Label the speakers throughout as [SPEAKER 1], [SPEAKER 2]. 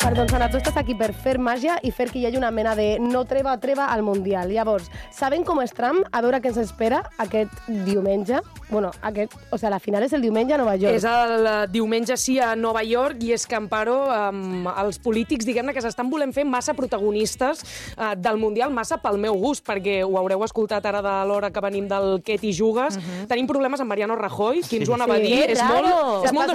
[SPEAKER 1] Perdó, Sana, tu estàs aquí per fer màgia i fer que hi hagi una mena de no treva al Mundial. Llavors, saben com és Trump? A veure què ens espera aquest diumenge. Bueno, la final és el diumenge a Nova York.
[SPEAKER 2] És el diumenge, sí, a Nova York, i és que, Amparo, els polítics, diguem-ne, que s'estan volent fer massa protagonistes del Mundial, massa pel meu gust, perquè ho haureu escoltat ara de l'hora que venim del Què t'hi jugues. Tenim problemes amb Mariano Rajoy, qui ens ho anava a dir. És molt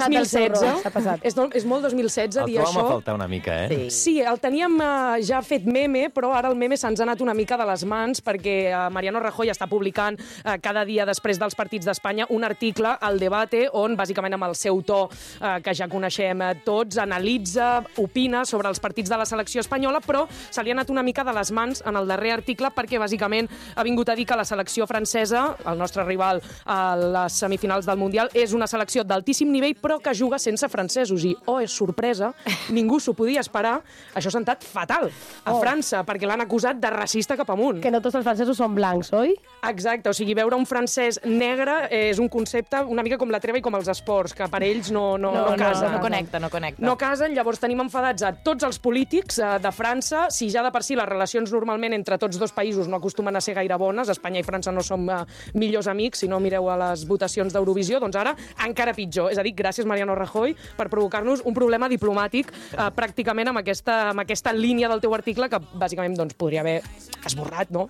[SPEAKER 2] 2016. És molt 2016 dir això.
[SPEAKER 3] El trobam a faltar una mica, eh?
[SPEAKER 2] Sí, el teníem ja fet meme, però ara el meme se'ns ha anat una mica de les mans, perquè Mariano Rajoy està publicant cada dia després dels partits d'Espanya un article al Debate on, bàsicament amb el seu to, que ja coneixem tots, analitza, opina sobre els partits de la selecció espanyola, però se li ha anat una mica de les mans en el darrer article perquè, bàsicament, ha vingut a dir que la selecció francesa, el nostre rival a les semifinals del Mundial, és una selecció d'altíssim nivell, però que juga sense francesos. I, és sorpresa, ningú s'ho podia esperar. Això s'ha sentat fatal a França, perquè l'han acusat de racista cap amunt.
[SPEAKER 1] Que no tots els francesos són blancs, oi?
[SPEAKER 2] Exacte, o sigui, veure un francès negre és un concepte una mica com la treva i com els esports, que per ells no casen.
[SPEAKER 4] No connecta.
[SPEAKER 2] No casen, llavors tenim enfadats a tots els polítics de França. Si ja de per si les relacions normalment entre tots dos països no acostumen a ser gaire bones, Espanya i França no som millors amics, si no mireu a les votacions d'Eurovisió, doncs ara encara pitjor. És a dir, gràcies Mariano Rajoy per provocar-nos un problema diplomàtic pràcticament amb aquesta línia del teu article que bàsicament podria haver esborrat, no?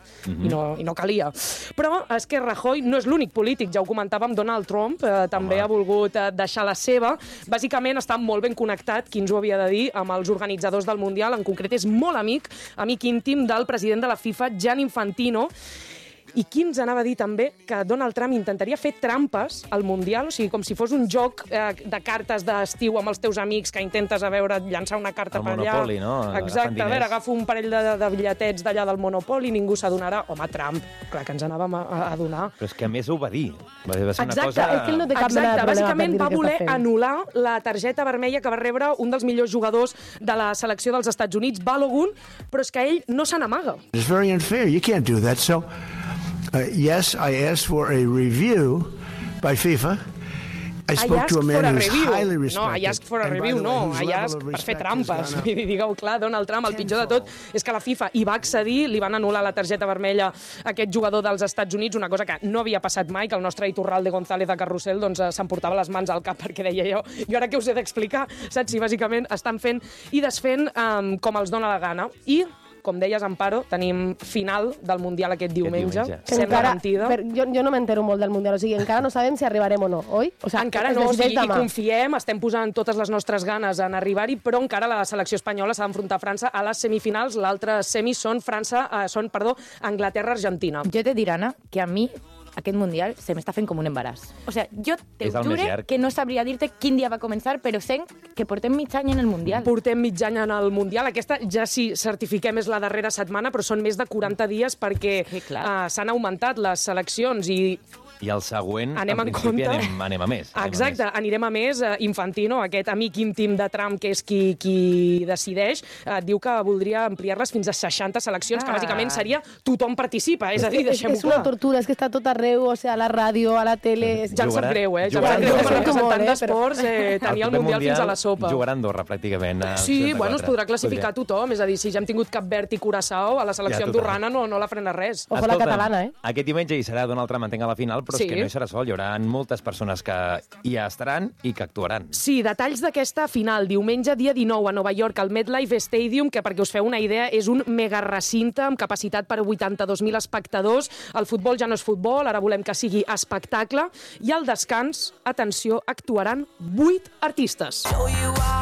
[SPEAKER 2] I no calia. Però és que Rajoy no és l'únic polític, ja ho comentàvem, Donald Trump també ha volgut deixar la seva. Bàsicament està molt ben connectat, qui ens ho havia de dir, amb els organitzadors del Mundial. En concret és molt amic íntim del president de la FIFA, Gianni Infantino. I qui ens anava a dir també que Donald Trump intentaria fer trampes al Mundial, o sigui, com si fos un joc de cartes d'estiu amb els teus amics que intentes llançar una carta per allà.
[SPEAKER 3] El Monopoly, no?
[SPEAKER 2] Exacte, a veure, agafo un parell de bitlletets d'allà del Monopoly, ningú s'adonarà. Home, Trump, clar que ens anàvem a adonar.
[SPEAKER 3] Però és que a més ho va dir. Va ser una
[SPEAKER 1] Exacte,
[SPEAKER 3] cosa...
[SPEAKER 1] és que ell no té cap mena de problema.
[SPEAKER 2] Bàsicament va voler anul·lar la targeta vermella que va rebre un dels millors jugadors de la selecció dels Estats Units, Balogun, però és que ell no se n'amaga.
[SPEAKER 5] It's very unfair. You can't do that. So, yes, I asked for a review by FIFA. I spoke to a man who's highly respected.
[SPEAKER 2] No, I ask for a review, no. I ask per fer trampes. Digueu clar, Donald Trump, el pitjor de tot és que la FIFA hi va accedir, li van anul·lar la targeta vermella a aquest jugador dels Estats Units, una cosa que no havia passat mai, que el nostre Iturralde González de Carrusel s'emportava les mans al cap perquè deia jo ara què us he d'explicar? Saps? Si bàsicament estan fent i desfent com els dona la gana. I com deies, Amparo, tenim final del Mundial aquest diumenge. Sembla mentida.
[SPEAKER 1] Jo no m'entero molt del Mundial, o sigui, encara no sabem si arribarem o no, oi?
[SPEAKER 2] Encara no, o sigui, hi confiem, estem posant totes les nostres ganes en arribar-hi, però encara la selecció espanyola s'ha d'enfrontar a França a les semifinals. L'altre semis són Anglaterra-Argentina.
[SPEAKER 4] Jo te diré, Anna, que a mi aquest Mundial se m'està fent com un embaràs. O sigui, jo te jure que no sabria dir-te quin dia va començar, però sé que portem mig any en el Mundial.
[SPEAKER 2] Portem mig any en el Mundial. Aquesta ja sí, certifiquem, és la darrera setmana, però són més de 40 dies perquè s'han augmentat les seleccions
[SPEAKER 3] i el següent,
[SPEAKER 2] en
[SPEAKER 3] principi, anem a més.
[SPEAKER 2] Exacte, anirem a més. Infantino, aquest amic íntim de Trump, que és qui decideix, diu que voldria ampliar-les fins a 60 seleccions, que bàsicament seria tothom participa. És a dir, deixem-ho clar.
[SPEAKER 1] És una tortura, és que està tot arreu, o sigui, a la ràdio, a la tele...
[SPEAKER 2] Ja em sap greu, Ja em sap greu com a representant d'esports tenir el Mundial fins a la sopa.
[SPEAKER 3] Jugarà a Andorra, pràcticament.
[SPEAKER 2] Sí, bueno, es podrà classificar tothom. És a dir, si ja hem tingut Cap Verd i Curaçao, a la selecció andorrana no la frena res.
[SPEAKER 1] Ojo la catalana,
[SPEAKER 3] Aquest diumenge hi serà Donald Trump a la final, però és que no hi serà sol, hi haurà moltes persones que hi estaran i que actuaran.
[SPEAKER 2] Sí, detalls d'aquesta final. Diumenge, dia 19, a Nova York, al MetLife Stadium, que perquè us feu una idea, és un mega recinte amb capacitat per a 82.000 espectadors. El futbol ja no és futbol, ara volem que sigui espectacle. I al descans, atenció, actuaran 8 artistes.